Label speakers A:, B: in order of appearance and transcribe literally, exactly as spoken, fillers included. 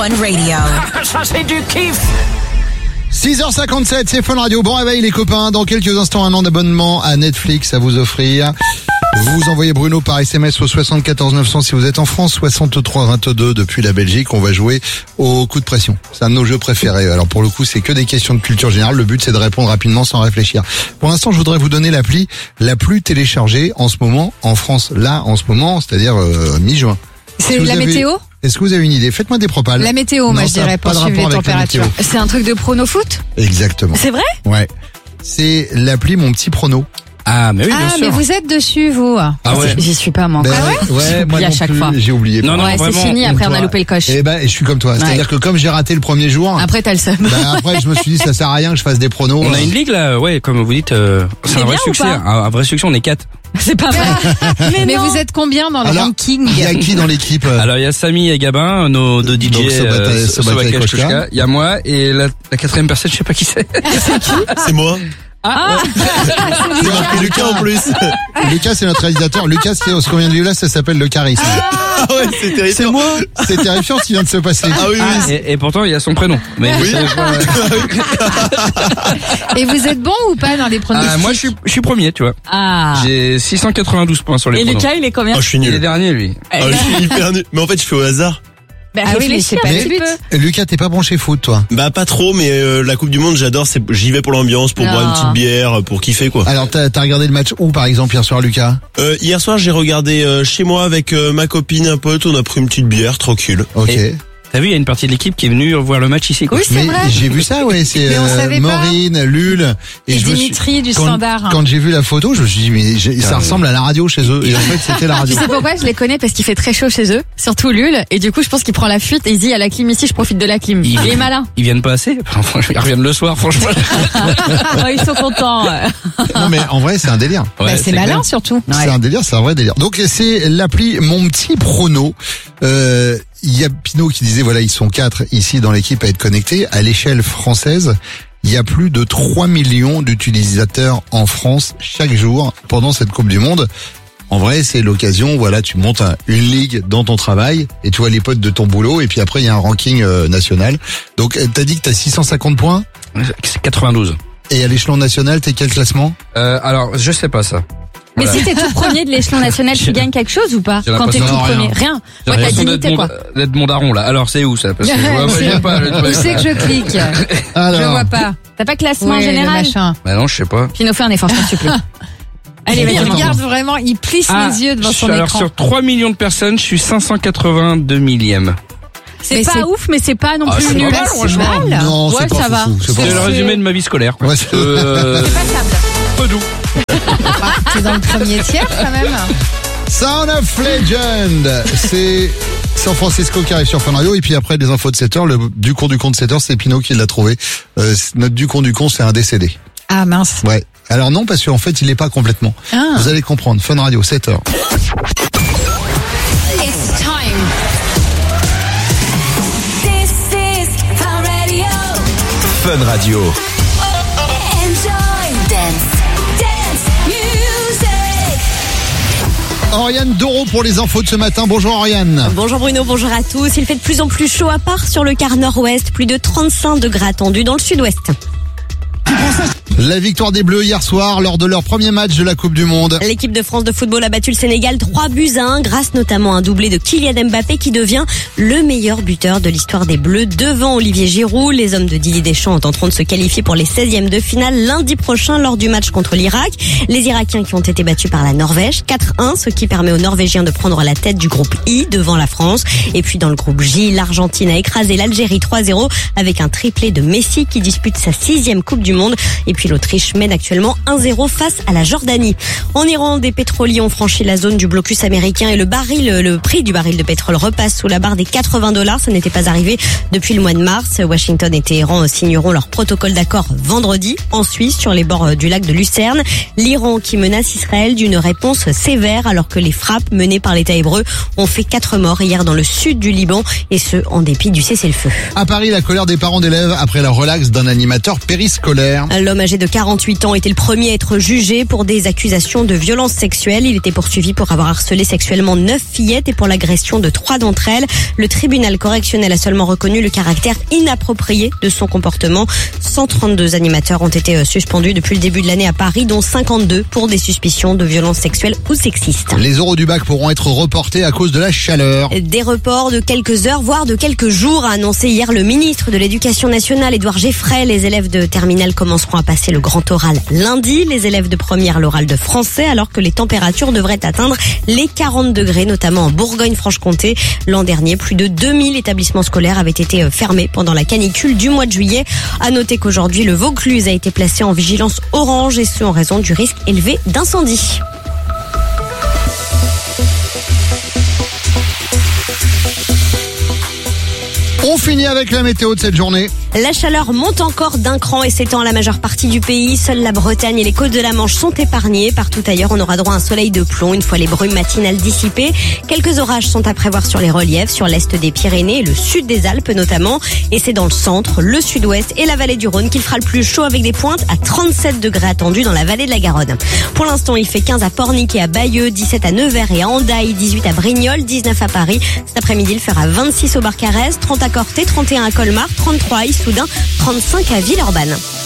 A: One Radio.
B: Ça, c'est du kiff.
C: six heures cinquante-sept, c'est Fun Radio. Bon réveil les copains, dans quelques instants un an d'abonnement à Netflix à vous offrir. Vous envoyez Bruno par S M S au soixante-quatorze neuf cents si vous êtes en France, soixante-trois vingt-deux depuis la Belgique. On va jouer au coup de pression. C'est un de nos jeux préférés. Alors pour le coup, c'est que des questions de culture générale. Le but, c'est de répondre rapidement sans réfléchir. Pour l'instant, je voudrais vous donner l'appli la plus téléchargée en ce moment en France. Là, en ce moment, c'est-à-dire euh, mi-juin.
D: C'est
C: Si vous
D: la
C: avez-
D: météo
C: Est-ce que vous avez une idée? Faites-moi des propales.
D: La météo,
C: Non,
D: moi je
C: ça a
D: dirais,
C: pas
D: pour
C: de
D: suivre les
C: rapport avec la
D: températures.
C: météo.
D: C'est un truc de prono foot?
C: Exactement.
D: C'est vrai?
C: Ouais. C'est l'appli Mon Petit Prono.
E: Ah, mais oui, bien
D: Ah,
E: sûr.
D: mais vous êtes dessus, vous.
E: Ah ouais.
D: J'y suis pas, moi.
C: Ben,
D: encore.
C: ouais, moi
D: J'oublie à
C: non
D: chaque
C: plus,
D: fois.
C: j'ai oublié.
E: Non, non,
D: Ouais, c'est
E: vraiment,
D: fini,
C: comme
D: après on a
C: toi.
D: loupé le coche.
C: Eh ben, et je suis comme toi. C'est-à-dire que comme j'ai raté le premier jour,
D: Après, t'as le seum.
C: ben, après je me suis dit ça sert à rien que je fasse des pronos.
E: On a une ligue là, ouais, comme vous dites, euh, c'est
D: C'est
E: un vrai
D: bien ou
E: succès.
D: pas
E: Un, un vrai succès, on est quatre.
D: C'est pas vrai. Mais, vous êtes combien dans le
C: Alors,
D: ranking?
C: Il y a qui dans l'équipe? euh
E: Alors il y a Samy et Gabin, nos deux D J,
C: Donc, Sobata-
E: euh,
C: Sobata
E: Sobata
C: et
E: et
C: Koshka.
E: Koshka. Il y a moi et la, la quatrième personne, je sais pas qui c'est.
F: C'est moi.
D: Ah,
F: C'est marqué Lucas en plus.
C: Lucas, c'est notre réalisateur. Lucas, c'est ce qu'on vient de vivre là, ça s'appelle le charisme.
F: Ah ouais, c'est terrifiant.
C: C'est moi. C'est terrifiant ce qui vient de se passer.
F: Ah oui, oui.
E: Et, et pourtant il y a son prénom. Mais
F: Oui.
D: et vous êtes bon ou pas dans les pronostics?
E: Ah, moi je suis, je suis premier, tu vois.
D: Ah.
E: J'ai six cent quatre-vingt-douze points sur les
D: Et
E: pronos.
D: Lucas, il est combien?
F: Oh, je suis
E: Il est
F: nul.
E: dernier lui.
F: Ah, je suis hyper nul. Mais en fait, je fais au hasard.
D: Bah, ah oui, mais c'est pas
C: Mais-
D: le but.
C: Lucas, t'es pas branché foot, toi.
F: Bah pas trop, mais euh, la Coupe du Monde, j'adore. C'est, j'y vais pour l'ambiance, pour
D: Non.
F: boire une petite bière, pour kiffer quoi.
C: Alors, t'as as regardé le match où, par exemple, hier soir, Lucas?
F: Euh, hier soir, j'ai regardé euh, chez moi avec euh, ma copine, un pote. On a pris une petite bière, tranquille.
C: Ok.
E: Et- T'as vu, il y a une partie de l'équipe qui est venue voir le match ici, quoi.
D: Oui, c'est
C: Mais
D: vrai.
C: j'ai vu ça, ouais. C'est
D: Mais on
C: euh,
D: savait pas.
C: Maureen, Lul
D: Et
C: je me suis-
D: Dimitri du
C: quand,
D: Standard.
C: Quand j'ai vu la photo, je me suis dit, mais j'ai- ça ressemble à la radio chez eux. Et en fait, c'était la
D: Tu
C: radio.
D: sais pourquoi je les connais? Parce qu'il fait très chaud chez eux, surtout Lul, et du coup je pense qu'il prend la fuite et il dit à la clim ici, je profite de la clim.
E: Il-
D: Il est malin.
E: Ils viennent pas assez. Enfin, ils reviennent le soir, franchement.
D: Oh, ils sont contents.
C: Non, mais en vrai, c'est un délire.
E: Ouais,
D: Bah, c'est malin
E: clair.
D: surtout.
C: C'est un délire, c'est un vrai délire. Donc c'est l'appli Mon Petit Prono. Euh, Il y a Pinot qui disait voilà, ils sont quatre ici dans l'équipe à être connectés. À l'échelle française, il y a plus de trois millions d'utilisateurs en France chaque jour pendant cette Coupe du Monde. En vrai, c'est l'occasion, voilà, tu montes un- une ligue dans ton travail et tu vois les potes de ton boulot et puis après il y a un ranking euh, national. Donc euh, t'as dit que t'as six cent cinquante points
E: C'est quatre-vingt-douze.
C: et à l'échelon national, t'es quel classement?
E: Euh, alors, je sais pas ça.
D: Mais
E: Voilà.
D: si t'es tout premier de l'échelon national, tu
E: J'ai-
D: gagnes quelque chose ou pas?
E: j'ai
D: Quand t'es
E: l'impression-
D: tout
C: Non, rien.
D: premier? Rien.
E: J'ai
D: Ouais, ta
E: l'impression d'être
D: dignité
E: mon,
D: quoi.
E: d'être mon daron là. Alors c'est où ça? Parce que je vois, moi, j'ai pas.
D: Où c'est que je clique? Je
C: Alors,
D: vois pas. T'as pas classement
G: Ouais,
D: général?
G: le machin.
E: Bah non, je sais pas.
D: Pinot, fais un effort, s'il te plaît. Allez,
G: Il
D: vas-y,
G: regarde vraiment, il plisse
E: Ah,
G: les yeux devant
E: je-
G: son
E: alors
G: écran.
E: sur trois millions de personnes, je suis cinq cent quatre-vingt-deux millième.
D: C'est
G: Mais
D: pas
G: c'est-
D: ouf, mais c'est pas non
E: Ah,
D: plus
E: c'est
D: nul.
E: pas mal,
D: C'est
E: franchement.
D: mal.
C: non,
D: Ouais,
C: c'est pas
D: ça va.
C: foufou, c'est pas
E: C'est le
C: foufou.
E: résumé de ma vie scolaire. quoi.
C: Ouais, c'est-
E: Euh, peu doux.
G: T'es dans le premier tiers quand même.
C: Sound of Legend, c'est San Francisco qui arrive sur Fun Radio et puis après des infos de sept heures, le du con du con de sept heures, c'est Pinot qui l'a trouvé. Euh, notre du con du con, c'est un décédé.
G: Ah mince.
C: Ouais. Alors non, parce qu'en fait, il est pas complètement.
G: Ah.
C: Vous allez comprendre. Fun Radio, sept heures.
A: It's time. This is Fun Radio.
F: Fun Radio.
A: Enjoy. Dance. Dance. Music.
C: Oriane Doro pour les infos de ce matin. Bonjour Oriane.
H: Bonjour Bruno, bonjour à tous. Il fait de plus en plus chaud à part sur le quart nord-ouest, plus de trente-cinq degrés attendus dans le sud-ouest.
C: La victoire des Bleus hier soir lors de leur premier match de la Coupe du Monde.
H: L'équipe de France de football a battu le Sénégal trois buts à un grâce notamment à un doublé de Kylian Mbappé qui devient le meilleur buteur de l'histoire des Bleus devant Olivier Giroud. Les hommes de Didier Deschamps tenteront de se qualifier pour les seizièmes de finale lundi prochain lors du match contre l'Irak. Les Irakiens qui ont été battus par la Norvège quatre un, ce qui permet aux Norvégiens de prendre la tête du groupe I devant la France. Et puis dans le groupe J, l'Argentine a écrasé l'Algérie trois zéro avec un triplé de Messi qui dispute sa sixième Coupe du Monde. Et puis l'Autriche mène actuellement un zéro face à la Jordanie. En Iran, des pétroliers ont franchi la zone du blocus américain et le baril, le prix du baril de pétrole repasse sous la barre des quatre-vingts dollars. Ça n'était pas arrivé depuis le mois de mars. Washington et Téhéran signeront leur protocole d'accord vendredi en Suisse sur les bords du lac de Lucerne. L'Iran qui menace Israël d'une réponse sévère alors que les frappes menées par l'État hébreu ont fait quatre morts hier dans le sud du Liban et ce en dépit du cessez-le-feu.
C: À Paris, la colère des parents d'élèves après la relaxe d'un animateur périscolaire. hein.
H: L'homme âgé de quarante-huit ans était le premier à être jugé pour des accusations de violence sexuelle. Il était poursuivi pour avoir harcelé sexuellement neuf fillettes et pour l'agression de trois d'entre elles. Le tribunal correctionnel a seulement reconnu le caractère inapproprié de son comportement. cent trente-deux animateurs ont été suspendus depuis le début de l'année à Paris, dont cinquante-deux pour des suspicions de violences sexuelles ou sexistes.
C: Les oraux du bac pourront être reportés à cause de la chaleur.
H: Des reports de quelques heures, voire de quelques jours, a annoncé hier le ministre de l'Éducation nationale, Édouard Geffray. Les élèves de terminale commenceront à passer le grand oral lundi. Les élèves de première, l'oral de français, alors que les températures devraient atteindre les quarante degrés, notamment en Bourgogne-Franche-Comté. L'an dernier, plus de deux mille établissements scolaires avaient été fermés pendant la canicule du mois de juillet. À noter qu'aujourd'hui, le Vaucluse a été placé en vigilance orange, et ce en raison du risque élevé d'incendie.
C: On finit avec la météo de cette journée.
H: La chaleur monte encore d'un cran et s'étend à la majeure partie du pays. Seule la Bretagne et les côtes de la Manche sont épargnées. Partout ailleurs, on aura droit à un soleil de plomb une fois les brumes matinales dissipées. Quelques orages sont à prévoir sur les reliefs, sur l'est des Pyrénées et le sud des Alpes notamment. Et c'est dans le centre, le sud-ouest et la vallée du Rhône qu'il fera le plus chaud, avec des pointes à trente-sept degrés attendus dans la vallée de la Garonne. Pour l'instant, il fait quinze à Pornic et à Bayeux, dix-sept à Nevers et à Hendaye, dix-huit à Brignoles, dix-neuf à Paris. Cet après-midi, il fera vingt-six au Barcarès, trente à Corté, trente et un à Colmar, trente-trois à Issoudun, trente-cinq à Villeurbanne.